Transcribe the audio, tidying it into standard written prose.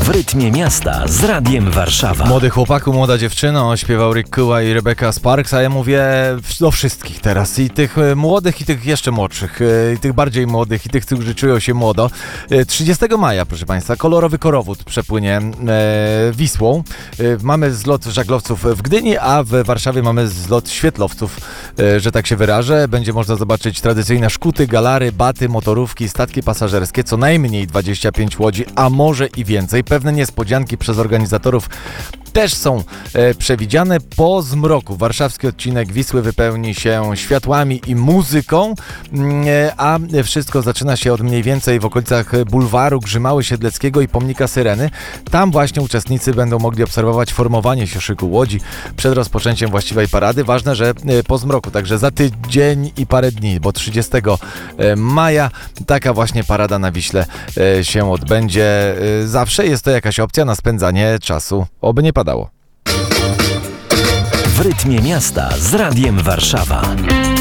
W rytmie miasta z Radiem Warszawa. Młody chłopaku, młoda dziewczyno, śpiewał Rick Kuła i Rebecca Sparks, a ja mówię do wszystkich teraz, i tych młodych, i tych jeszcze młodszych, i tych bardziej młodych, i tych, którzy czują się młodo. 30 maja, proszę Państwa, kolorowy korowód przepłynie Wisłą. Mamy zlot żaglowców w Gdyni, a w Warszawie mamy zlot świetlowców, że tak się wyrażę. Będzie można zobaczyć tradycyjne szkuty, galary, baty, motorówki, statki pasażerskie, co najmniej 25 łodzi, a może i więcej. Pewne niespodzianki przez organizatorów też są przewidziane. Po zmroku warszawski odcinek Wisły wypełni się światłami i muzyką, a wszystko zaczyna się od mniej więcej w okolicach bulwaru Grzymały Siedleckiego i pomnika Syreny. Tam właśnie uczestnicy będą mogli obserwować formowanie się szyku łodzi przed rozpoczęciem właściwej parady. Ważne, że po zmroku, także za tydzień i parę dni, bo 30 maja taka właśnie parada na Wiśle się odbędzie. Zawsze jest to jakaś opcja na spędzanie czasu, oby nie padało. W rytmie miasta z Radiem Warszawa.